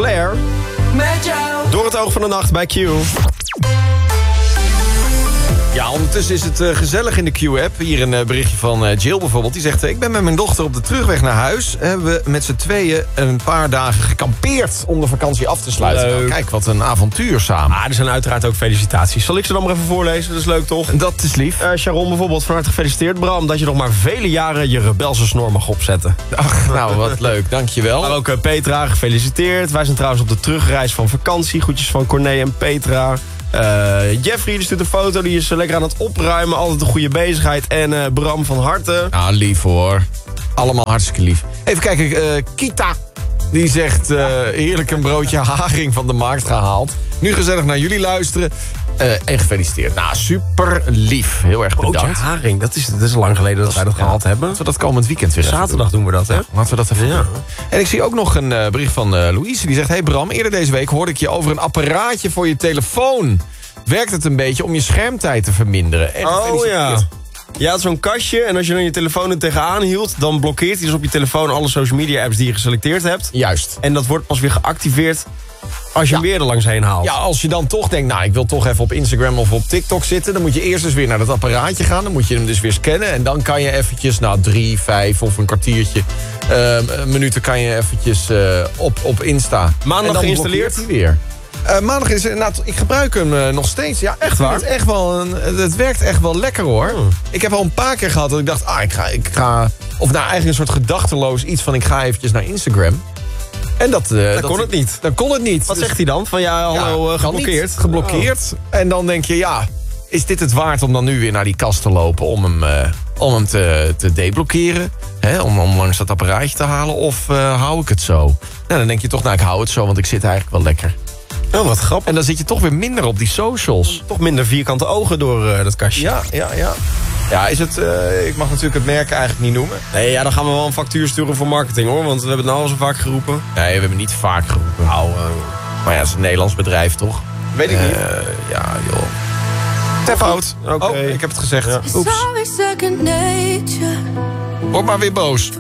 Flair. Met jou. Door het oog van de nacht bij Q. Ja, ondertussen is het gezellig in de Q-app. Hier een berichtje van Jill bijvoorbeeld. Die zegt, ik ben met mijn dochter op de terugweg naar huis. Hebben we met z'n tweeën een paar dagen gekampeerd om de vakantie af te sluiten. Nou, kijk, wat een avontuur samen. Er zijn uiteraard ook felicitaties. Zal ik ze dan maar even voorlezen? Dat is leuk, toch? Dat is lief. Sharon bijvoorbeeld, van harte gefeliciteerd. Bram, dat je nog maar vele jaren je rebelse snor mag opzetten. Ach, nou, wat leuk. Dankjewel. Maar ook Petra, gefeliciteerd. Wij zijn trouwens op de terugreis van vakantie. Groetjes van Corné en Petra. Jeffrey die stuurt een foto, die is lekker aan het opruimen. Altijd een goede bezigheid. En Bram van harte. Nou, lief hoor. Allemaal hartstikke lief. Even kijken, Kita. Die zegt, heerlijk een broodje haring van de markt gehaald. Nu gezellig naar jullie luisteren. En gefeliciteerd. Nou, super lief. Heel erg bedankt. Broodje haring, dat is lang geleden dat wij dat gehaald hebben. Laten we dat komend weekend weer Zaterdag doen we dat, hè? Ja, laten we dat even doen. En ik zie ook nog een bericht van Louise. Die zegt, hey Bram, eerder deze week hoorde ik je over een apparaatje voor je telefoon. Werkt het een beetje om je schermtijd te verminderen? En ja. Je had zo'n kastje en als je dan je telefoon er tegenaan hield, dan blokkeert hij dus op je telefoon alle social media apps die je geselecteerd hebt. Juist. En dat wordt pas weer geactiveerd als je hem weer er langs heen haalt. Ja, als je dan toch denkt, nou, ik wil toch even op Instagram of op TikTok zitten, dan moet je eerst dus weer naar dat apparaatje gaan. Dan moet je hem dus weer scannen. En dan kan je eventjes, 3, 5 of een kwartiertje, minuten kan je eventjes op Insta. Maandag geïnstalleerd? Hij weer. Maandag is ik gebruik hem nog steeds. Ja, echt waar. Het werkt echt wel lekker hoor. Ik heb al een paar keer gehad dat ik dacht, ik ga of eigenlijk een soort gedachteloos iets van, ik ga eventjes naar Instagram. En dan kon het niet. Dan kon het niet. Wat zegt hij dan? Van hallo, geblokkeerd? Geblokkeerd. En dan denk je, is dit het waard om dan nu weer naar die kast te lopen om hem te deblokkeren? Om langs dat apparaatje te halen? Of hou ik het zo? Nou, dan denk je toch, ik hou het zo, want ik zit eigenlijk wel lekker. Oh, wat grappig. En dan zit je toch weer minder op die socials. Toch minder vierkante ogen door dat kastje. Ja. Ja, is het... ik mag natuurlijk het merk eigenlijk niet noemen. Nee, dan gaan we wel een factuur sturen voor marketing, hoor. Want we hebben het nou al zo vaak geroepen. Nee, we hebben niet vaak geroepen. Maar het is een Nederlands bedrijf, toch? Weet ik niet. Ja, joh. Ter fout. Oké. Ik heb het gezegd. Ja. Oeps. Word maar weer boos.